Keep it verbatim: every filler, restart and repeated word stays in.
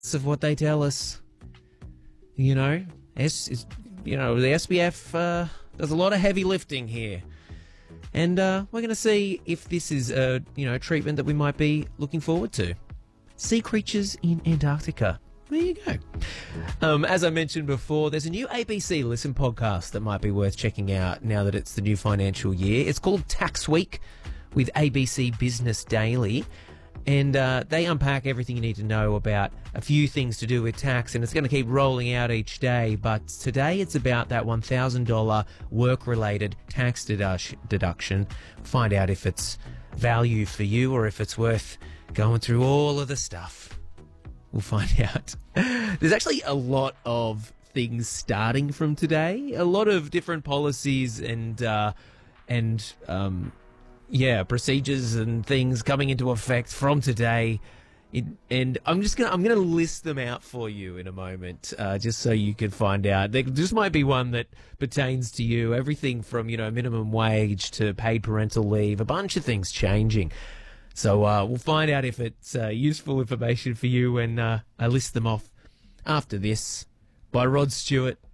of what they tell us. You know, S, is, you know, the S B F uh, does a lot of heavy lifting here. And uh, we're going to see if this is a, you know, treatment that we might be looking forward to. Sea creatures in Antarctica. There you go. Um, as I mentioned before, there's a new A B C Listen podcast that might be worth checking out now that it's the new financial year. It's called Tax Week with A B C Business Daily. And uh, they unpack everything you need to know about a few things to do with tax, and it's going to keep rolling out each day. But today it's about that one thousand dollars work-related tax dedu- deduction. Find out if it's value for you or if it's worth going through all of the stuff. We'll find out. There's actually a lot of things starting from today. A lot of different policies and uh, and um, yeah, procedures and things coming into effect from today. It, and I'm just gonna I'm gonna list them out for you in a moment, uh, just so you can find out. There just might be one that pertains to you. Everything from, you know, minimum wage to paid parental leave, a bunch of things changing. So uh, we'll find out if it's uh, useful information for you when uh, I list them off after this by Rod Stewart.